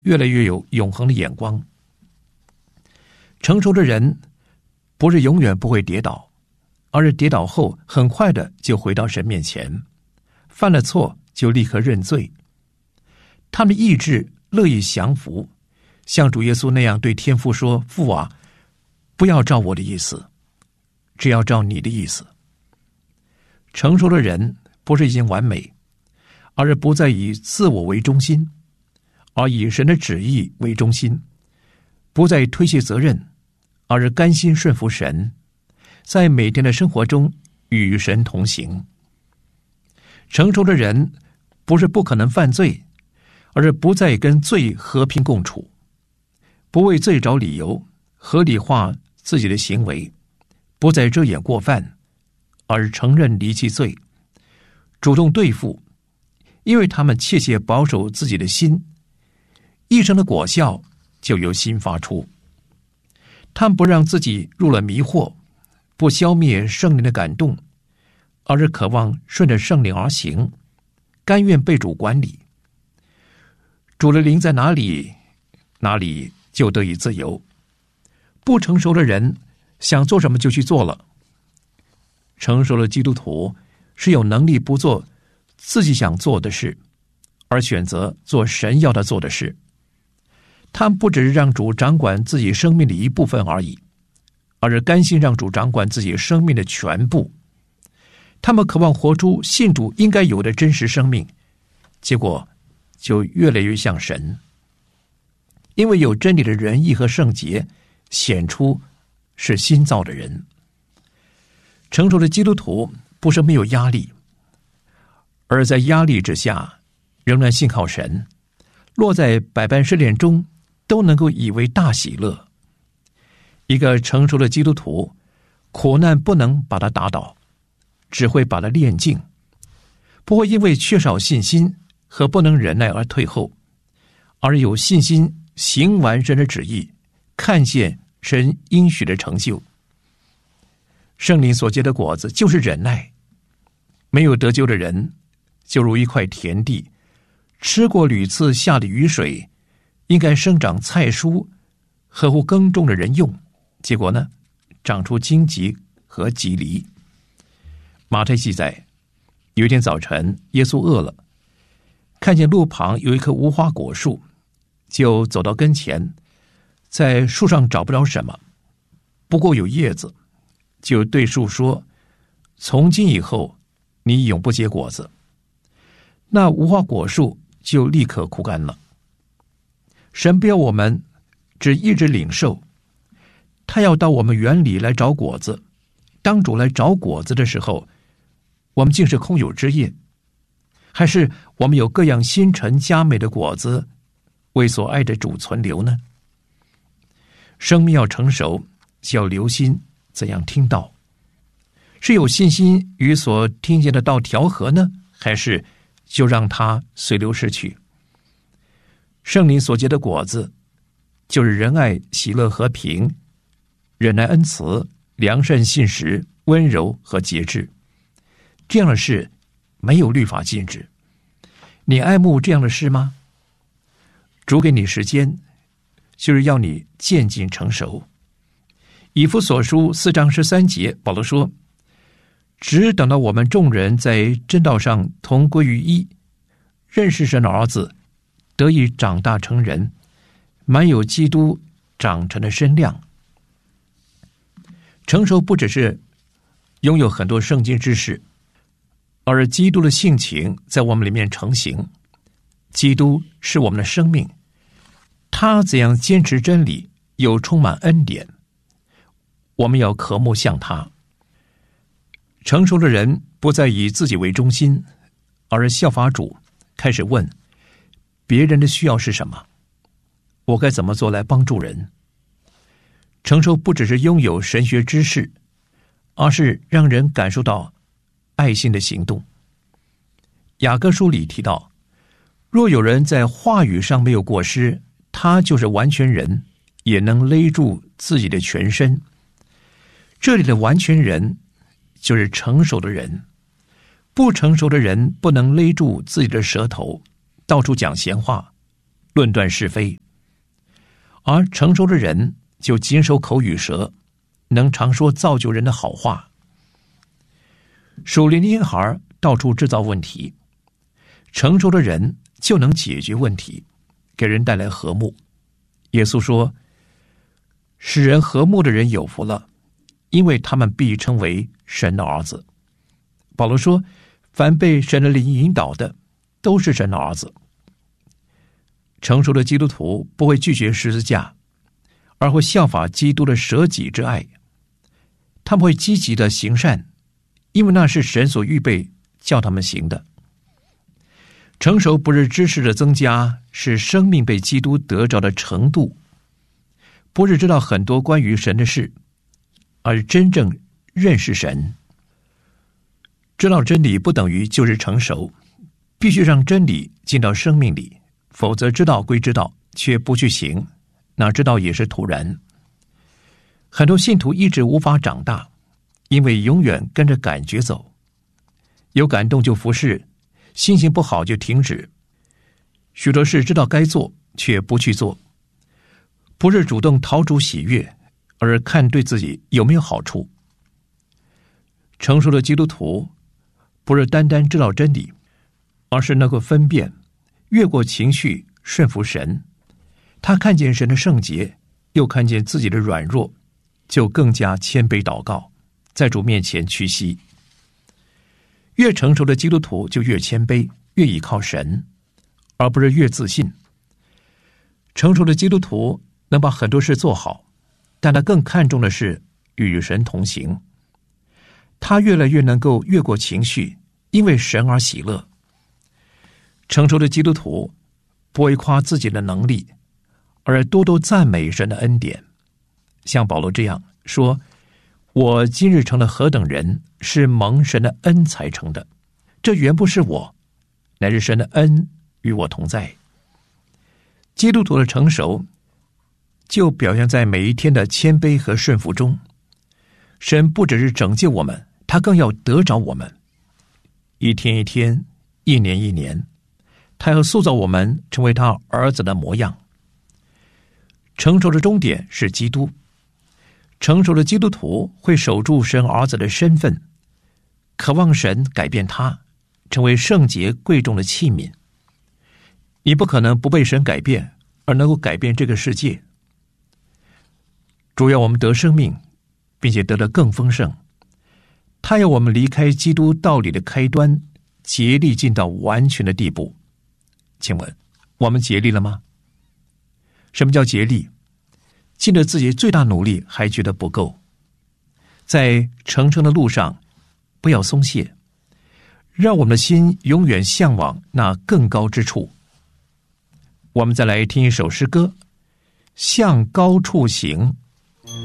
越来越有永恒的眼光。成熟的人不是永远不会跌倒，而是跌倒后很快的就回到神面前，犯了错就立刻认罪。他们的意志乐意降服，像主耶稣那样对天父说：父啊，不要照我的意思，只要照你的意思。成熟的人不是已经完美，而是不再以自我为中心，而以神的旨意为中心，不再推卸责任，而是甘心顺服神，在每天的生活中与神同行。成熟的人不是不可能犯罪，而是不再跟罪和平共处，不为罪找理由，合理化自己的行为，不再遮掩过犯，而承认离弃罪，主动对付，因为他们切切保守自己的心，一生的果效就由心发出。他们不让自己入了迷惑，不消灭圣灵的感动，而是渴望顺着圣灵而行，甘愿被主管理。主的灵在哪里，哪里就得以自由。不成熟的人想做什么就去做了。成熟的基督徒是有能力不做自己想做的事，而选择做神要他做的事。他们不只是让主掌管自己生命的一部分而已，而是甘心让主掌管自己生命的全部。他们渴望活出信主应该有的真实生命，结果就越来越像神。因为有真理的仁义和圣洁显出是新造的人。成熟的基督徒不是没有压力，而在压力之下仍然信靠神，落在百般试炼中都能够以为大喜乐。一个成熟的基督徒，苦难不能把他打倒，只会把他炼净，不会因为缺少信心和不能忍耐而退后，而有信心行完神的旨意，看见神应许的成就。圣灵所结的果子就是忍耐。没有得救的人就如一块田地，吃过屡次下的雨水，应该生长菜蔬，合乎耕种的人用，结果呢，长出荆棘和棘藜。马太记载，有一天早晨，耶稣饿了，看见路旁有一棵无花果树，就走到跟前，在树上找不着什么，不过有叶子，就对树说：从今以后你永不结果子。那无花果树就立刻枯干了。神不要我们只一直领受，他要到我们园里来找果子。当主来找果子的时候，我们竟是空有枝叶，还是我们有各样新陈佳美的果子为所爱的主存留呢？生命要成熟，就要留心怎样听道，是有信心与所听见的道调和呢，还是就让它随流逝去？圣灵所结的果子就是仁爱、喜乐、和平、忍耐、恩慈、良善、信实、温柔和节制。这样的事没有律法禁止。你爱慕这样的事吗？主给你时间，就是要你渐进成熟。以弗所书4章13节，保罗说：只等到我们众人在真道上同归于一，认识神的儿子，得以长大成人，满有基督长成的身量。成熟不只是拥有很多圣经知识，而基督的性情在我们里面成型。基督是我们的生命，他怎样坚持真理，又充满恩典，我们要渴慕像他。成熟的人不再以自己为中心，而是效法主，开始问别人的需要是什么，我该怎么做来帮助人。成熟不只是拥有神学知识，而是让人感受到爱心的行动。雅各书里提到，若有人在话语上没有过失，他就是完全人，也能勒住自己的全身。这里的完全人就是成熟的人。不成熟的人不能勒住自己的舌头，到处讲闲话， 论断是非。而成熟的人就谨守口与舌，能常说造就人的好话。属灵的婴孩到处制造问题，成熟的人就能解决问题，给人带来和睦。耶稣说，使人和睦的人有福了，因为他们必称为神的儿子。保罗说，凡被神的灵引导的，都是神的儿子。成熟的基督徒不会拒绝十字架，而会效法基督的舍己之爱。他们会积极的行善，因为那是神所预备叫他们行的。成熟不是知识的增加，是生命被基督得着的程度。不是知道很多关于神的事，而是真正认识神。知道真理不等于就是成熟，必须让真理进到生命里，否则知道归知道，却不去行，那知道也是徒然。很多信徒一直无法长大，因为永远跟着感觉走，有感动就服侍，心情不好就停止。许多事知道该做，却不去做，不是主动讨主喜悦，而是看对自己有没有好处。成熟的基督徒不是单单知道真理，而是能够分辨，越过情绪，顺服神。他看见神的圣洁，又看见自己的软弱，就更加谦卑祷告，在主面前屈膝。越成熟的基督徒就越谦卑，越倚靠神，而不是越自信。成熟的基督徒能把很多事做好，但他更看重的是与神同行。他越来越能够越过情绪，因为神而喜乐。成熟的基督徒不会夸自己的能力，而多多赞美神的恩典。像保罗这样说，我今日成了何等人，是蒙神的恩才成的，这原不是我，乃是神的恩与我同在。基督徒的成熟就表现在每一天的谦卑和顺服中。神不只是拯救我们，他更要得着我们。一天一天，一年一年，他要塑造我们成为他儿子的模样。成熟的终点是基督。成熟的基督徒会守住神儿子的身份，渴望神改变他，成为圣洁贵重的器皿。你不可能不被神改变，而能够改变这个世界。主要我们得生命，并且得得更丰盛。他要我们离开基督道理的开端，竭力进到完全的地步。请问，我们竭力了吗？什么叫竭力？尽了自己最大努力还觉得不够。在成圣的路上，不要松懈，让我们的心永远向往那更高之处。我们再来听一首诗歌，向高处行，